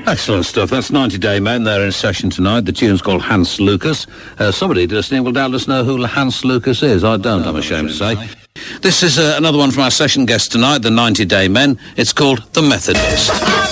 Excellent stuff. That's 90 Day Men. They're in session tonight. The tune's called Hans Lucas. Somebody listening will doubtless know who Hans Lucas is. I don't, I'm ashamed to say. This is another one from our session guest tonight, the 90 Day Men. It's called The Methodist.